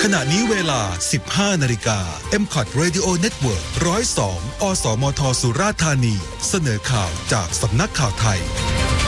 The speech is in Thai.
ขณะนี้เวลา 15 นาฬิกา MCOT Radio Network 102 อสมทสุราษฎร์ธานีเสนอข่าวจากสำนักข่าวไทย